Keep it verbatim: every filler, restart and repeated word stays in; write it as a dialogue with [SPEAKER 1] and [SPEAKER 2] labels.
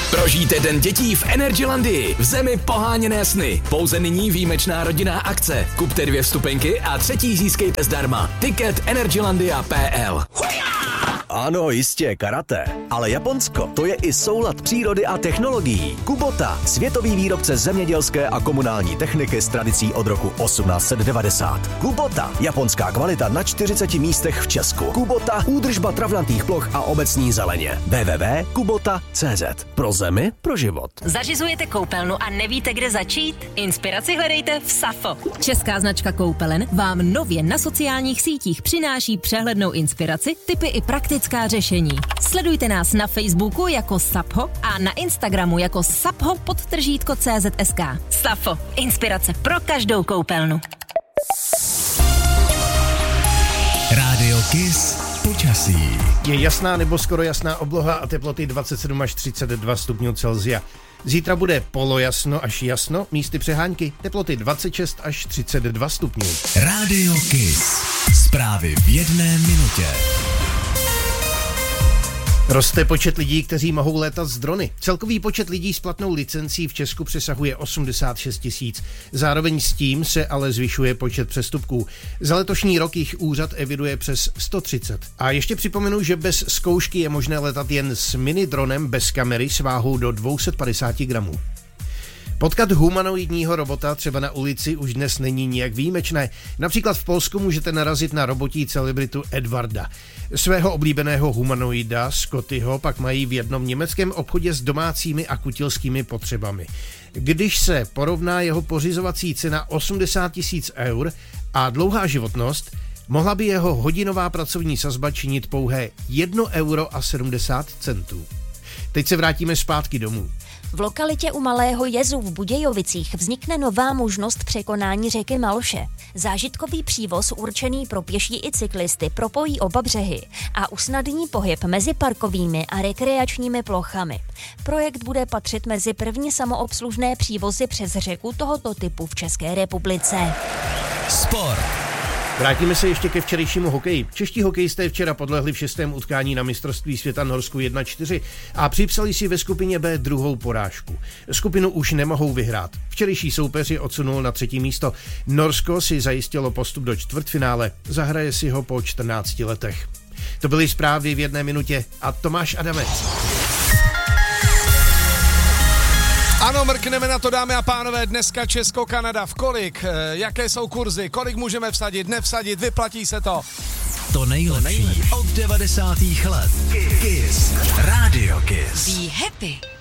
[SPEAKER 1] Prožijte den dětí v Energylandii, v zemi poháněné sny. Pouze nyní výjimečná rodinná akce. Kupte dvě vstupenky a třetí získejte zdarma. Tiket energylandia tečka p l.
[SPEAKER 2] Ano, jistě, karate. Ale Japonsko, to je i soulad přírody a technologií. Kubota, světový výrobce zemědělské a komunální techniky s tradicí od roku osmnáct set devadesát. Kubota, japonská kvalita na čtyřiceti místech v Česku. Kubota, údržba travnatých ploch a obecní zeleně. w w w tečka kubota tečka c z. Pro zemi, pro život.
[SPEAKER 3] Zařizujete koupelnu a nevíte, kde začít? Inspiraci hledejte v Safo. Česká značka koupelen vám nově na sociálních sítích přináší přehlednou inspiraci, tipy i praktická řešení. Sledujte nás na Facebooku jako Sapho a na Instagramu jako sapho podtržítko czsk. Safo. Inspirace pro každou koupelnu.
[SPEAKER 4] Rádio Kiss. Počasí.
[SPEAKER 5] Je jasná nebo skoro jasná obloha a teploty dvacet sedm až třicet dva stupňů Celsia. Zítra bude polojasno až jasno, místy přehánky, teploty dvacet šest až třicet dva stupňů.
[SPEAKER 4] Rádio Kiss. Zprávy v jedné minutě.
[SPEAKER 5] Roste počet lidí, kteří mohou létat z drony. Celkový počet lidí s platnou licencí v Česku přesahuje osmdesát šest tisíc. Zároveň s tím se ale zvyšuje počet přestupků. Za letošní rok jich úřad eviduje přes sto třicet. A ještě připomenu, že bez zkoušky je možné letat jen s mini dronem bez kamery s váhou do dvě stě padesát gramů. Potkat humanoidního robota třeba na ulici už dnes není nijak výjimečné. Například v Polsku můžete narazit na robotí celebritu Edwarda. Svého oblíbeného humanoida Scottyho pak mají v jednom německém obchodě s domácími a kutilskými potřebami. Když se porovná jeho pořizovací cena osmdesát tisíc eur a dlouhá životnost, mohla by jeho hodinová pracovní sazba činit pouhé jedno euro a sedmdesát centů. Teď se vrátíme zpátky domů.
[SPEAKER 6] V lokalitě u Malého jezu v Budějovicích vznikne nová možnost překonání řeky Malše. Zážitkový přívoz určený pro pěší i cyklisty propojí oba břehy a usnadní pohyb mezi parkovými a rekreačními plochami. Projekt bude patřit mezi první samoobslužné přívozy přes řeku tohoto typu v České republice.
[SPEAKER 4] Sport.
[SPEAKER 5] Vrátíme se ještě ke včerejšímu hokeji. Čeští hokejisté včera podlehli v šestém utkání na mistrovství světa Norsku jedna čtyři a připsali si ve skupině B druhou porážku. Skupinu už nemohou vyhrát. Včerejší soupeř je odsunul na třetí místo. Norsko si zajistilo postup do čtvrtfinále. Zahraje si ho po čtrnácti letech. To byly zprávy v jedné minutě a Tomáš Adamec.
[SPEAKER 7] Ano, mrkneme na to, dámy a pánové, dneska Česko-Kanada. V kolik? Jaké jsou kurzy? Kolik můžeme vsadit, nevsadit? Vyplatí se to?
[SPEAKER 4] To nejlepší od devadesátých let. Kiss. Rádio Kiss.
[SPEAKER 3] Be happy.